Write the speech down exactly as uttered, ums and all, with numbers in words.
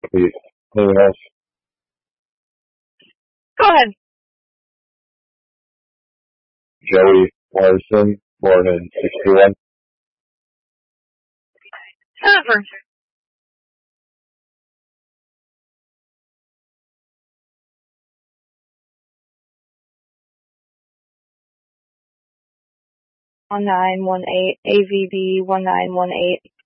Please. Anything else? Go ahead. Joey Larson, born in sixty-one. Never. one nine one eight, A V B one nine one eight.